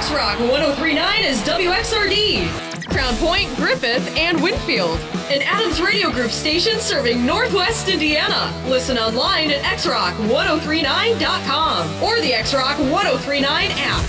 X-Rock 103.9 is WXRD. Crown Point, Griffith, and Winfield. An Adams Radio Group station serving Northwest Indiana. Listen online at xrock1039.com or the X-Rock 1039 app.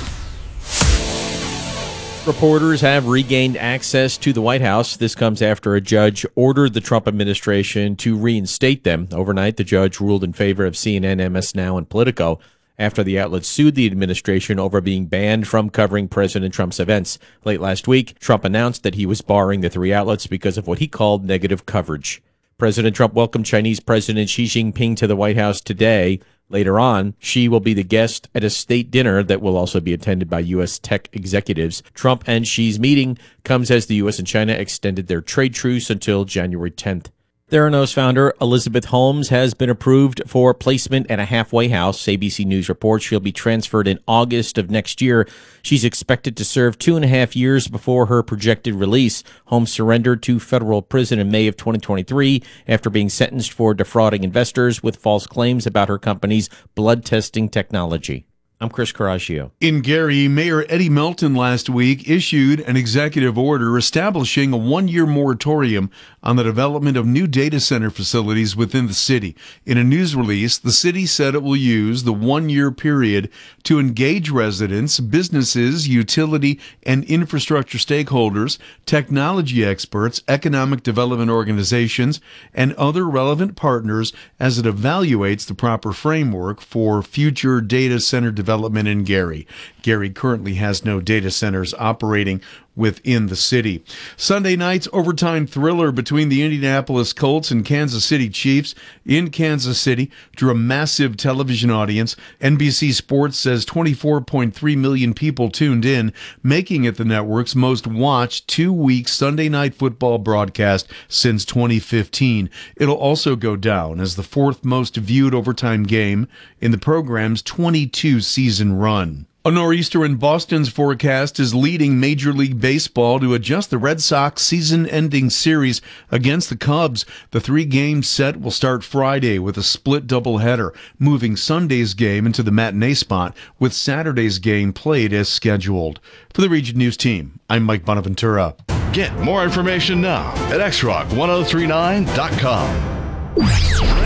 Reporters have regained access to the White House. This comes after a judge ordered the Trump administration to reinstate them. Overnight, the judge ruled in favor of CNN, MS Now, and Politico after the outlets sued the administration over being banned from covering President Trump's events. Late last week, Trump announced that he was barring the three outlets because of what he called negative coverage. President Trump welcomed Chinese President Xi Jinping to the White House today. Later on, Xi will be the guest at a state dinner that will also be attended by U.S. tech executives. Trump and Xi's meeting comes as the U.S. and China extended their trade truce until January 10th. Theranos founder Elizabeth Holmes has been approved for placement at a halfway house. ABC News reports she'll be transferred in August of next year. She's expected to serve 2.5 years before her projected release. Holmes surrendered to federal prison in May of 2023 after being sentenced for defrauding investors with false claims about her company's blood testing technology. I'm Chris Caraccio. In Gary, Mayor Eddie Melton last week issued an executive order establishing a one-year moratorium on the development of new data center facilities within the city. In a news release, the city said it will use the one-year period to engage residents, businesses, utility, and infrastructure stakeholders, technology experts, economic development organizations, and other relevant partners as it evaluates the proper framework for future data center development in Gary. Gary currently has no data centers operating within the city. Sunday night's overtime thriller between the Indianapolis Colts and Kansas City Chiefs in Kansas City drew a massive television audience. NBC Sports says 24.3 million people tuned in, making it the network's most watched two-week Sunday night football broadcast since 2015. It'll also go down as the fourth most viewed overtime game in the program's 22-season run. A nor'easter in Boston's forecast is leading Major League Baseball to adjust the Red Sox season-ending series against the Cubs. The three-game set will start Friday with a split doubleheader, moving Sunday's game into the matinee spot with Saturday's game played as scheduled. For the Region News team, I'm Mike Bonaventura. Get more information now at xrock1039.com.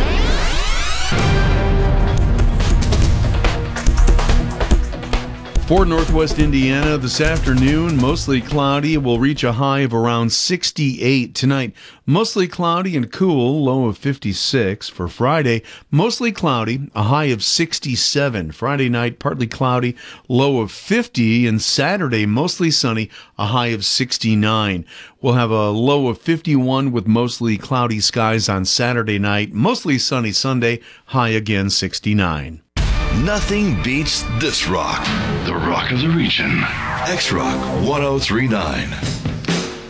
For Northwest Indiana this afternoon, mostly cloudy. It will reach a high of around 68 tonight. Mostly cloudy and cool, low of 56. For Friday, mostly cloudy, a high of 67. Friday night, partly cloudy, low of 50. And Saturday, mostly sunny, a high of 69. We'll have a low of 51 with mostly cloudy skies on Saturday night. Mostly sunny Sunday, high again 69. Nothing beats this rock. The rock of the region. X-Rock 1039.